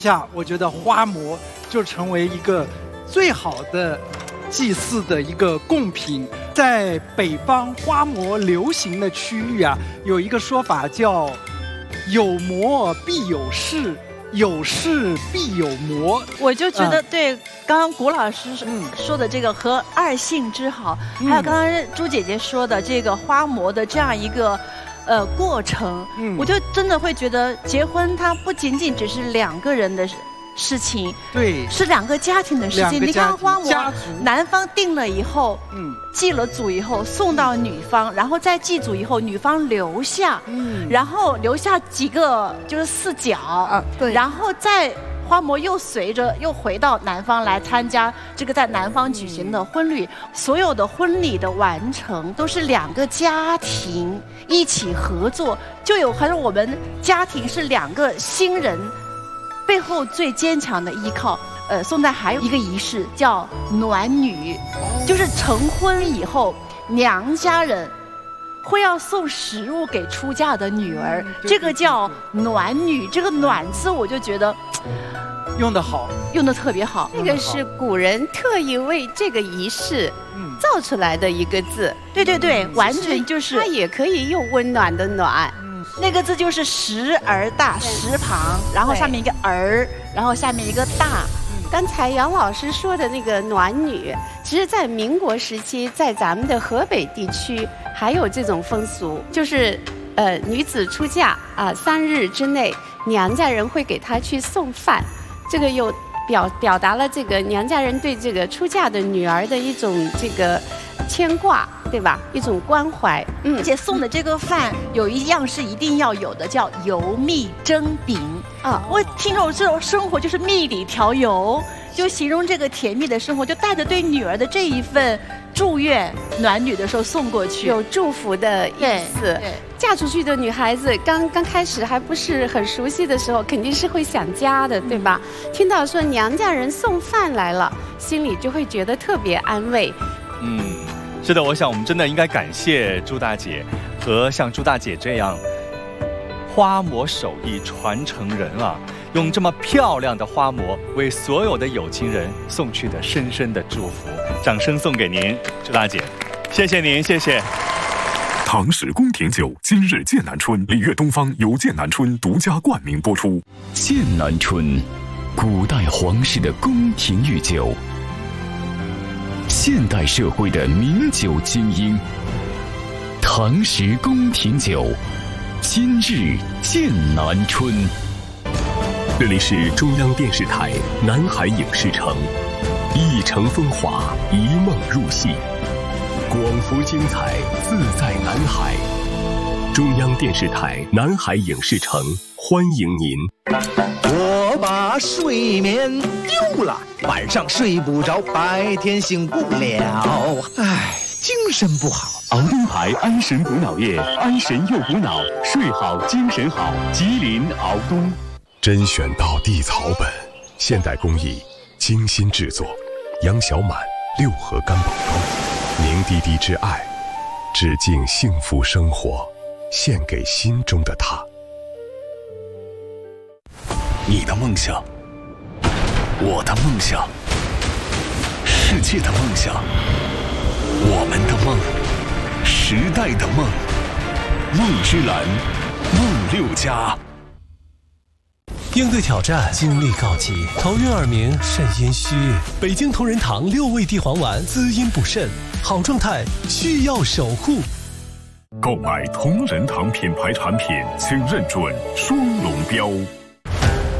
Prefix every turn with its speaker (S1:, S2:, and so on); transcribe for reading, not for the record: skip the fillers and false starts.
S1: 下，我觉得花魔就成为一个最好的祭祀的一个贡品。在北方花魔流行的区域啊，有一个说法叫“有魔必有事，有事必有魔”。
S2: 我就觉得对，刚刚古老师说的这个和二姓之好，还有刚刚朱姐姐说的这个花魔的这样一个过程，我就真的会觉得结婚它不仅仅只是两个人的事情，
S1: 对，
S2: 是两个家庭的事情。你看花魔，男方定了以后，祭了祖以后送到女方，然后再祭祖以后，女方留下，然后留下几个就是4角，对，然后再花魔又随着又回到南方来参加这个在南方举行的婚礼，所有的婚礼的完成都是两个家庭一起合作，就有好像我们家庭是两个新人背后最坚强的依靠。宋代还有一个仪式叫暖女，就是成婚以后娘家人会要送食物给出嫁的女儿，这个叫暖女。这个暖字我就觉得
S1: 用得好，
S2: 用得特别好。
S3: 这个是古人特意为这个仪式造出来的一个字。
S2: 对对对，完全就是
S3: 它也可以用温暖的暖。
S2: 那个字就是时而大，时旁，然后上面一个儿，然后下面一个大。
S3: 刚才杨老师说的那个暖女，其实在民国时期，在咱们的河北地区还有这种风俗，就是女子出嫁啊，3日之内，娘家人会给她去送饭，这个又表达了这个娘家人对这个出嫁的女儿的一种这个牵挂，对吧？一种关怀。
S2: 而且送的这个饭有一样是一定要有的，叫油蜜蒸饼啊。我听着这种生活就是蜜里调油，就形容这个甜蜜的生活，就带着对女儿的这一份祝愿，暖女的时候送过去，
S3: 有祝福的意思。对，嫁出去的女孩子刚开始还不是很熟悉的时候，肯定是会想家的，对吧？听到说娘家人送饭来了，心里就会觉得特别安慰。
S4: 是的，我想我们真的应该感谢朱大姐和像朱大姐这样花魔手艺传承人啊，用这么漂亮的花魔为所有的有情人送去的深深的祝福，掌声送给您，朱大姐，谢谢您，谢谢。
S5: 唐氏宫廷酒今日剑南春，礼乐东方由剑南春独家冠名播出。
S6: 剑南春，古代皇室的宫廷御酒，现代社会的名酒精英。唐氏宫廷酒，今日剑南春。
S5: 这里是中央电视台南海影视城，一城风华，一梦入戏，广福精彩，自在南海。中央电视台南海影视城欢迎您。
S7: 我把睡眠丢了，晚上睡不着，白天醒不了，唉，精神不好。
S6: 熬灯牌安神补脑液，安神又补脑，睡好精神好。吉林熬东。
S5: 甄选到地草本，现代工艺，精心制作，杨小满6合干宝膏，凝滴滴之爱，致敬幸福生活，献给心中的他。
S6: 你的梦想，我的梦想，世界的梦想，我们的梦，时代的梦，梦之蓝，梦6家。
S8: 应对挑战，精力告急，头晕耳鸣，肾阴虚。北京同仁堂6味地黄丸，滋阴补肾，好状态需要守护。
S5: 购买同仁堂品牌产品，请认准双龙标。